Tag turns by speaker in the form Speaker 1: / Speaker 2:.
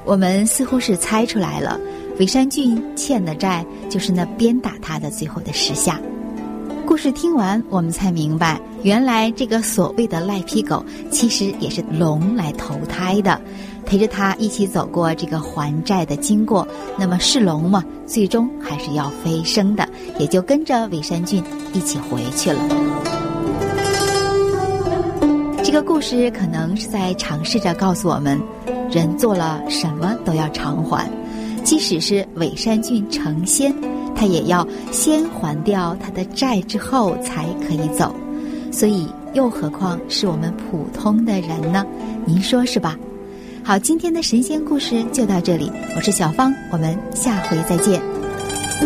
Speaker 1: 我们似乎是猜出来了，韦山郡欠的债就是那鞭打他的最后的10下。故事听完，我们才明白，原来这个所谓的赖皮狗其实也是龙来投胎的，陪着他一起走过这个还债的经过。那么是龙嘛，最终还是要飞升的，也就跟着韦山郡一起回去了。这个故事可能是在尝试着告诉我们，人做了什么都要偿还，即使是韦山郡成仙，他也要先还掉他的债之后才可以走。所以又何况是我们普通的人呢？您说是吧？好，今天的神仙故事就到这里，我是小芳，我们下回再见。